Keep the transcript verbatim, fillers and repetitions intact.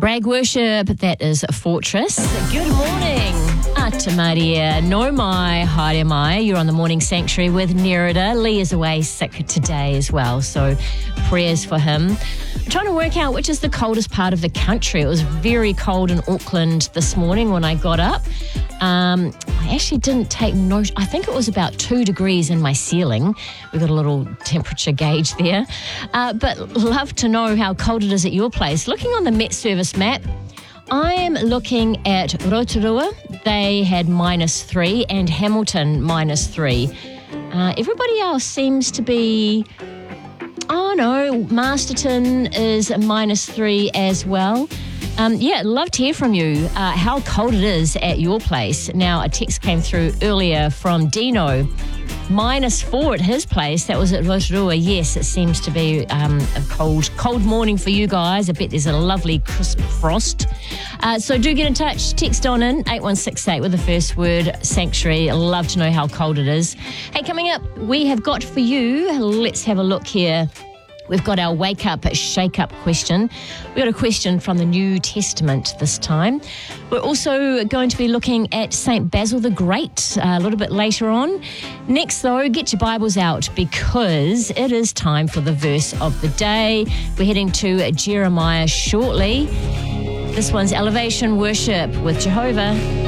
Brag Worship, that is a Fortress. Good morning. Ata Maria, no mai, haere mai. You're on the Morning Sanctuary with Nerida. Lee is away sick today as well, so prayers for him. I'm trying to work out which is the coldest part of the country. It was very cold in Auckland this morning when I got up. Um, I actually didn't take note. I think it was about two degrees in my ceiling. We've got a little temperature gauge there. Uh, but love to know how cold it is at your place. Looking on the Met Service map, I'm looking at Rotorua. They had minus three and Hamilton minus three. Uh, everybody else seems to be... Oh no, Masterton is minus three as well. Um, yeah, love to hear from you uh, how cold it is at your place. Now, a text came through earlier from Dino. Minus four at his place. That was at Rotorua. Yes, it seems to be um, a cold, cold morning for you guys. I bet there's a lovely crisp frost. Uh, so do get in touch. Text on in eight one six eight with the first word Sanctuary. Love to know how cold it is. Hey, coming up, we have got for you. Let's have a look here. We've got our wake up, shake up question. We've got a question from the New Testament this time. We're also going to be looking at Saint Basil the Great uh, a little bit later on. Next, though, get your Bibles out because it is time for the verse of the day. We're heading to Jeremiah shortly. This one's Elevation Worship with Jehovah.